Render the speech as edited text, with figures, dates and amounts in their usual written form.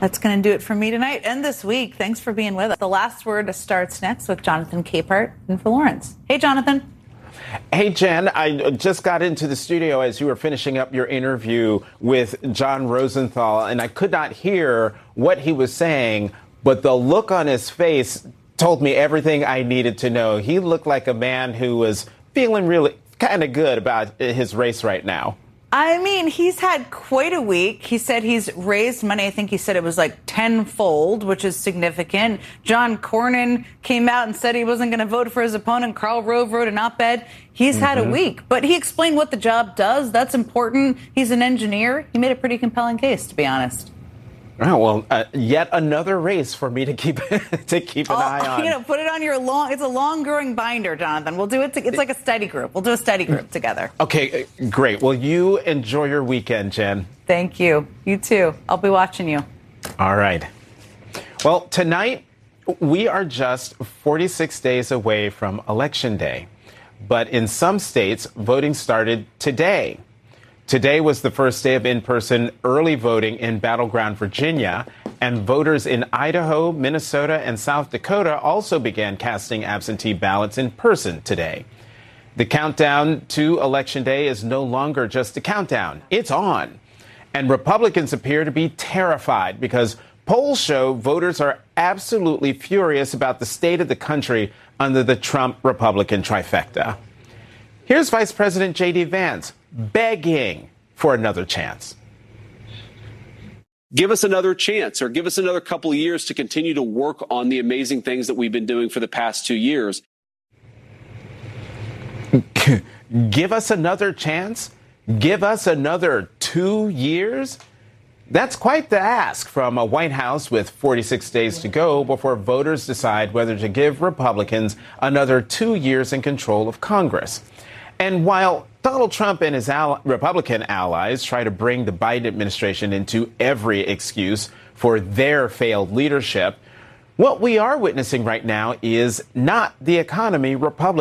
That's going to do it for me tonight and this week. Thanks for being with us. The Last Word starts next with Jonathan Capehart in Florence. Hey, Jonathan. Hey, Jen, I just got into the studio as you were finishing up your interview with John Rosenthal, and I could not hear what he was saying, but the look on his face told me everything I needed to know. He looked like a man who was feeling really kind of good about his race right now. I mean, he's had quite a week. He said he's raised money. I think he said it was like tenfold, which is significant. John Cornyn came out and said he wasn't going to vote for his opponent. Karl Rove wrote an op-ed. He's had a week, but he explained what the job does. That's important. He's an engineer. He made a pretty compelling case, to be honest. Oh, well, yet another race for me to keep an eye on. You know, put it on your it's a long growing binder, Jonathan. We'll do it. It's like a study group. We'll do a study group together. Okay, great. Well, you enjoy your weekend, Jen. Thank you. You too. I'll be watching you. All right. Well, tonight we are just 46 days away from Election Day. But in some states, voting started today. Today was the first day of in-person early voting in battleground Virginia, and voters in Idaho, Minnesota, and South Dakota also began casting absentee ballots in person today. The countdown to Election Day is no longer just a countdown. It's on. And Republicans appear to be terrified because polls show voters are absolutely furious about the state of the country under the Trump-Republican trifecta. Here's Vice President J.D. Vance begging for another chance. Give us another chance, or give us another couple of years to continue to work on the amazing things that we've been doing for the past 2 years. Give us another chance? Give us another 2 years? That's quite the ask from a White House with 46 days to go before voters decide whether to give Republicans another 2 years in control of Congress. And while Donald Trump and his Republican allies try to bring the Biden administration into every excuse for their failed leadership, what we are witnessing right now is not the economy Republicans